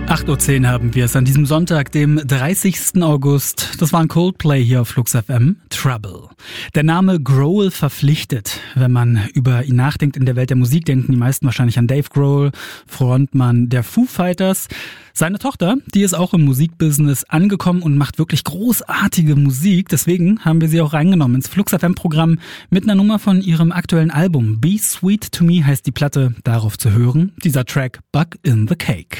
8:10 Uhr haben wir es an diesem Sonntag, dem 30. August. Das war ein Coldplay hier auf Flux FM. Trouble. Der Name Grohl verpflichtet. Wenn man über ihn nachdenkt in der Welt der Musik, denken die meisten wahrscheinlich an Dave Grohl, Frontmann der Foo Fighters. Seine Tochter, die ist auch im Musikbusiness angekommen und macht wirklich großartige Musik. Deswegen haben wir sie auch reingenommen ins Flux FM Programm mit einer Nummer von ihrem aktuellen Album. Be Sweet to Me heißt die Platte, darauf zu hören. Dieser Track Bug in the Cake.